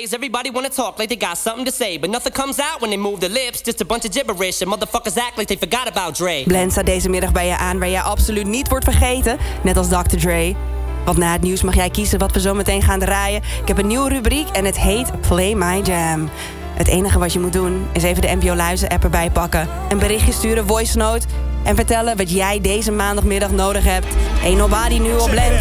Nowadays, everybody wanna talk like they got something to say, but nothing comes out when they move their lips. Just a bunch of gibberish, and motherfuckers act like they forgot about Dre. Blend staat deze middag bij je aan waar jij absoluut niet wordt vergeten, net als Dr. Dre. Want na het nieuws mag jij kiezen wat we zo meteen gaan draaien. Ik heb een nieuwe rubriek en het heet Play My Jam. Het enige wat je moet doen is even de NPO Luister-app erbij pakken, een berichtje sturen, voice note, en vertellen wat jij deze maandagmiddag nodig hebt. Ain't nobody nu op Blend.